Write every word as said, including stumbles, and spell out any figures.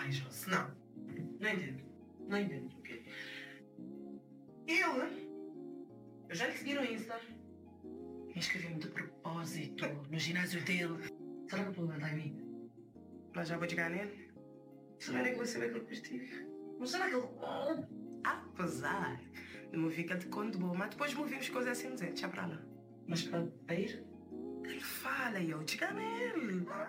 Ai, Josi, não. Não entendo. Não entendo. Okay. Ele, eu já lhe segui no Insta. Inscrevi-me de propósito no ginásio dele. Será que o problema está em mim? Mas já vou chegar nele. Se não é que você vai que eu castigo. Mas será que ele... Apesar de me ficar de conto bom, mas depois me vimos coisas assim, dizer, deixa pra lá. Mas para ir? Ele fala e eu chegar nele.